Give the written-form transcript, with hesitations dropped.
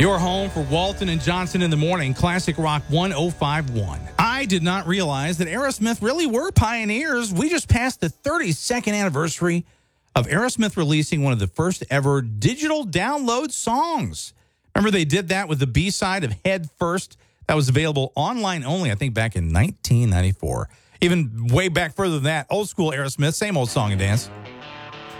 Your home for Walton and Johnson in the morning, Classic Rock 1051. I did not realize that Aerosmith really were pioneers. We just passed the 32nd anniversary of Aerosmith releasing one of the first ever digital download songs. Remember they did that with the B-side of Head First that was available online only, I think, back in 1994. Even way back further than that, old school Aerosmith, same old song and dance.